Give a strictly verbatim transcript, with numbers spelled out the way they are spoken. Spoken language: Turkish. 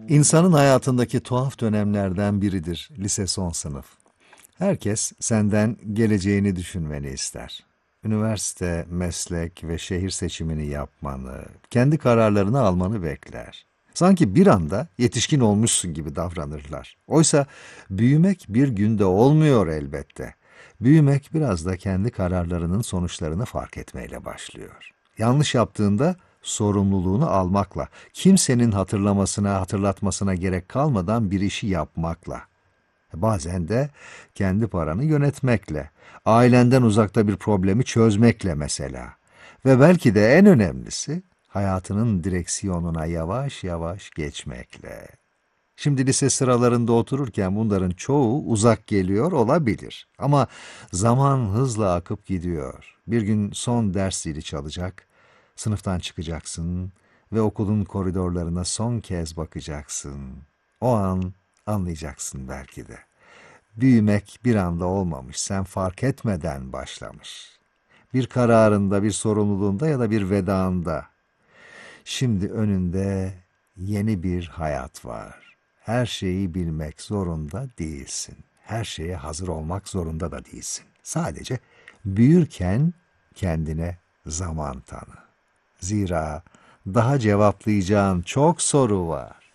İnsanın hayatındaki tuhaf dönemlerden biridir lise son sınıf. Herkes senden geleceğini düşünmeni ister. Üniversite, meslek ve şehir seçimini yapmanı, kendi kararlarını almanı bekler. Sanki bir anda yetişkin olmuşsun gibi davranırlar. Oysa büyümek bir günde olmuyor elbette. Büyümek biraz da kendi kararlarının sonuçlarını fark etmeyle başlıyor. Yanlış yaptığında sorumluluğunu almakla, kimsenin hatırlamasına, hatırlatmasına gerek kalmadan bir işi yapmakla. Bazen de kendi paranı yönetmekle, ailenden uzakta bir problemi çözmekle mesela. Ve belki de en önemlisi, hayatının direksiyonuna yavaş yavaş geçmekle. Şimdi lise sıralarında otururken bunların çoğu uzak geliyor olabilir. Ama zaman hızla akıp gidiyor. Bir gün son ders zili çalacak, sınıftan çıkacaksın ve okulun koridorlarına son kez bakacaksın. O an anlayacaksın belki de. Büyümek bir anda olmamış, sen fark etmeden başlamış. Bir kararında, bir sorumluluğunda ya da bir vedanda. Şimdi önünde yeni bir hayat var. Her şeyi bilmek zorunda değilsin. Her şeye hazır olmak zorunda da değilsin. Sadece büyürken kendine zaman tanı. Zira daha cevaplayacağın çok soru var.